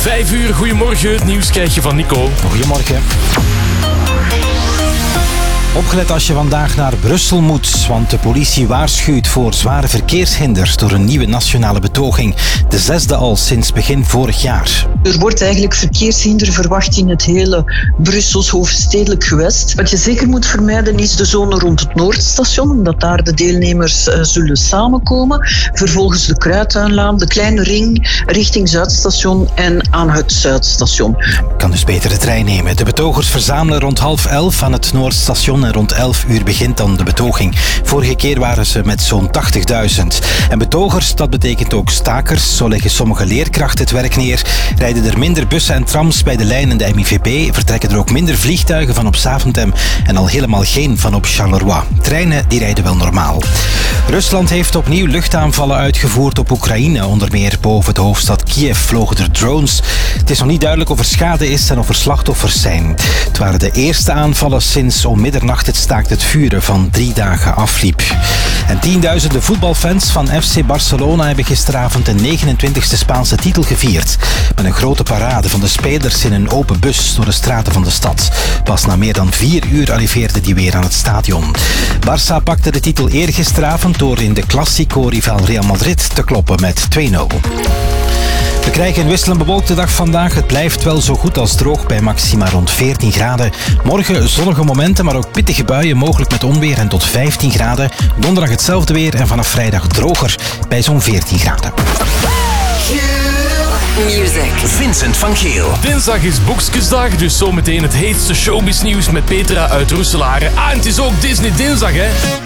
5 uur, goedemorgen. Het nieuws krijg je van Nico. Goedemorgen. Opgelet als je vandaag naar Brussel moet, want de politie waarschuwt voor zware verkeershinders door een nieuwe nationale betoging. De 6e al sinds begin vorig jaar. Er wordt eigenlijk verkeershinder verwacht in het hele Brussels hoofdstedelijk gewest. Wat je zeker moet vermijden is de zone rond het Noordstation, omdat daar de deelnemers zullen samenkomen. Vervolgens de Kruituinlaan, de Kleine Ring richting Zuidstation en aan het Zuidstation. Kan dus beter de trein nemen. De betogers verzamelen rond 10:30 aan het Noordstation en rond 11 uur begint dan de betoging. Vorige keer waren ze met zo'n 80.000. En betogers, dat betekent ook stakers. Zo leggen sommige leerkrachten het werk neer. Rijden er minder bussen en trams bij de lijn en de MIVB. Vertrekken er ook minder vliegtuigen van op Zaventem en al helemaal geen van op Charleroi. Treinen die rijden wel normaal. Rusland heeft opnieuw luchtaanvallen uitgevoerd op Oekraïne. Onder meer boven de hoofdstad Kiev vlogen er drones. Het is nog niet duidelijk of er schade is en of er slachtoffers zijn. Het waren de eerste aanvallen sinds om middernacht het staakt het vuren van 3 dagen afliep. En tienduizenden voetbalfans van FC Barcelona hebben gisteravond de 29e Spaanse titel gevierd. Met een grote parade van de spelers in een open bus door de straten van de stad. Pas na meer dan 4 uur arriveerden die weer aan het stadion. Barça pakte de titel eergisteravond door in de Clásico-rivaal Real Madrid te kloppen met 2-0. We krijgen een wisselend bewolkte dag vandaag. Het blijft wel zo goed als droog bij maxima rond 14 graden. Morgen zonnige momenten, maar ook pittige buien, mogelijk met onweer en tot 15 graden. Donderdag hetzelfde weer en vanaf vrijdag droger bij zo'n 14 graden. Music. Vincent van Geel. Dinsdag is Boekjesdag, dus zometeen het heetste showbiznieuws met Petra uit Roeselare. Ah, en het is ook Disney Dinsdag, hè?